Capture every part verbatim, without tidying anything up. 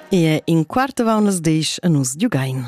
E in quarta vaunas deix a nus giugain.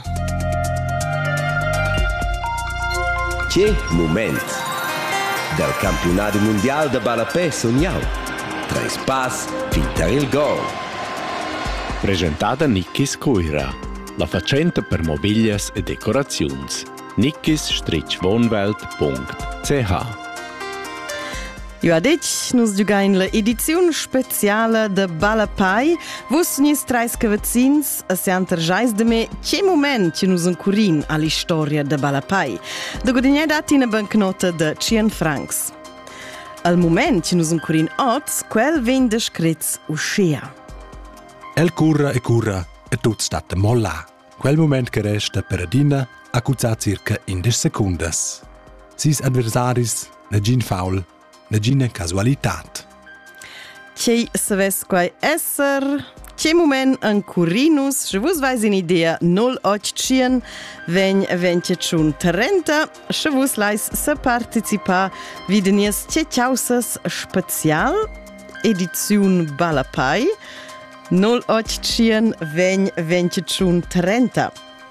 Che moment del campionato mondiale de balapè sognau. Tres pass, finta il gol. Presentata Nickis Coira, la facenta per mobilias e decorazions. nickis wohnwelt punkt c h. Io adec nus giugain la edizione speciale de Balapai, vus nis trais cavazzins a sian terjais de me che moment che nus ancurin alla storia de Balapai. Da guadagnai dati una bancnota de cien francs. Al moment che nus ancurin oz, quel ven descrets uscea. El curra e curra e tut stat molla. Quel moment che resta per adina a cuzzà circa indes secundas. Sis adversaris, negin faul, negina casualitat. Che saves quai esser, che moment ancurinus, se vus vais in idea null otto cien, ven ventiun trenta, se vus lais se participa videnies che chausas special, ediziun Balapai, null otto cien ven ventiun trenta.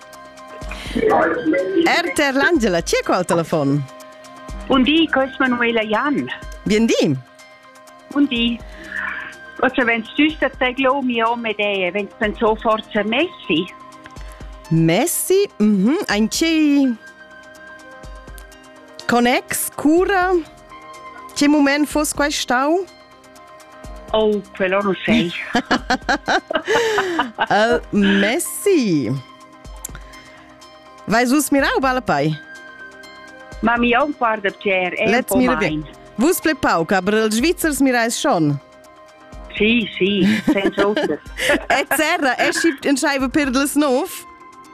Erter l'Angela, c'è qua al telefono? Buondì, questo è Manuela Jan. Buondì. Buondì. Also, wenn es düster teglo mi o medee, wenn es dann so forza Messi. Messi? Mhm. Ein c'è Connex, cura. C'è moment fos quai stau? Oh, quello non sei. Al Messi. Vai sus mirau Balapai? Ma mi ho un guarda pier, è un Let's po' mira mein. bien. Vus ple pauca, aber els Svizzers mirais schon. Sì, sì, senza otter. E zerra, e schiebt in Scheibe per les nov?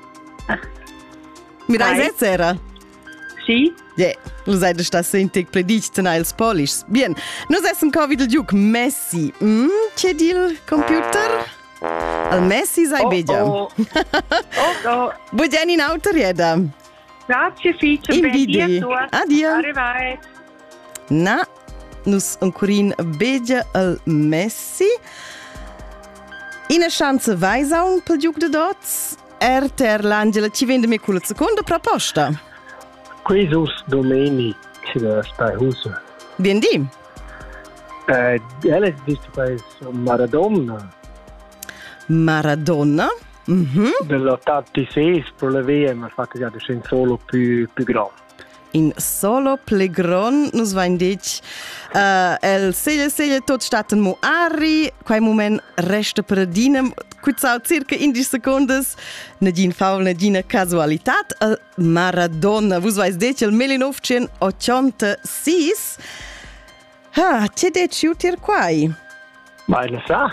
Mirais Vai. e zerra? Sì? Ja, lo sai, da sta sentig pledic tenais polish. Bien, nus essen co videl giuc Messi. Mm, c'è dil computer? Al Messi sai Oh, begia. oh. Oh, oh. Bugen in auto rieda. Grazie, Ficio. In ben vidi. dia tua. Adio. Arrivai. Na, nus ancurin begia al Messi. Ina chance vaisaun pel giuc de dots. Erter l'Angela ci vende me culla seconda proposta. Quisus Domenic da Spaihusa. Bien di. Eh, ela dice che Maradona Maradona. Mhm. dell'ottantasei per la V M ha fatto già un solo più, più grande. In solo plegron nus vain dic uh, el seglia seglia tot staten mo arri quai moment resta per adina quizau circa indici secondes nadin faul nadina casualitat al Maradona vus vais dic el millenovecentottantasei ah c'è dec iutir quai Ma lo sa?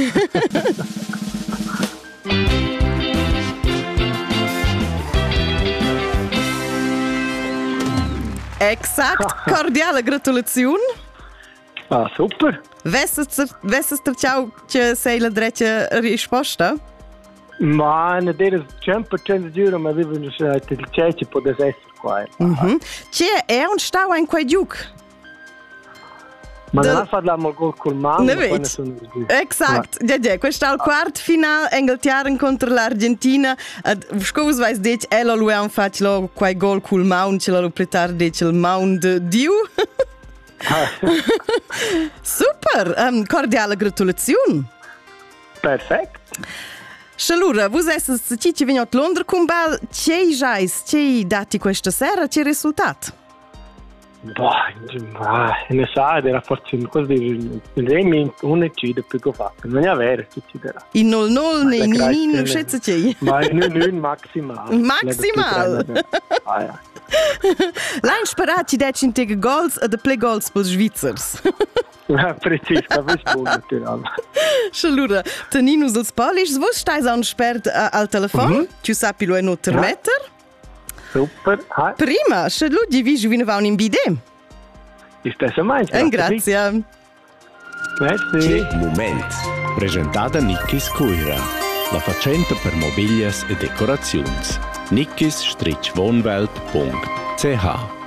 Exakt, cordiale gratulazione. Ah, super. Vesses terciau che sei la dreccia risposta? Ma non è cento per cento giuro, ma devo il cece può essere qua. Mhm. C'è è un stau in quai giuc. Ma De- non ha fatto la gol col mano. Ne vedi? Exakt. Ja, ja, questo è il quarto final Inghilterra contro l'Argentina. Scovus vais dic elo lui han fatto lo quai gol col maun, ce lo pretar dic il maun de Diu. Super, um, cordiale gratulazione. Perfetto. Shalura, vus esses ci ci vegnot Londra cum bal, c'è jais, c'è dati questa sera, c'è risultat? Boh, ma ne sa, era forse così, il uno uccide più che fatto, non è vero che ci darà. In nol nol, ne Ma in in, grazie. schätze c'è. Ma in un maximal. Maximal? Ah, ja. L'han sparat ci dec intega gols e de ple gols pels Svizzers. Ja, precis, das ist gut natürlich. Shalura, teninus els polish, vos stais an spert uh, al telefon, Mhm. ci sapi lo e no ter Ja. metter. Super, hai. Prima, shalu di vi juvina va un imbide. Ist das so meins? En grazie. Merci. Che moment Presentata Nickis Coira, la facenta per mobilias e decorazions. nickis wohnwelt punkt c h.